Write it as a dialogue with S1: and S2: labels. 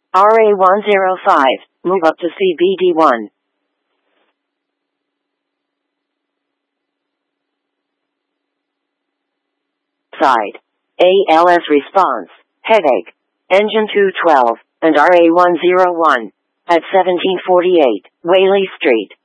S1: RA105, move up to CBD1. Side. ALS response, headache. Engine 212, and RA101. At 1748, Whaley Street.